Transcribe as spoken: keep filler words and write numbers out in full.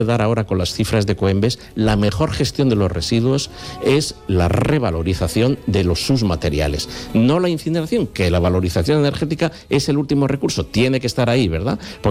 dar ahora con las cifras de Coembes, la mejor gestión de los residuos es la revalorización de los sus materiales, no la incineración, que la valorización energética es el último recurso, tiene que estar ahí, ¿verdad? Porque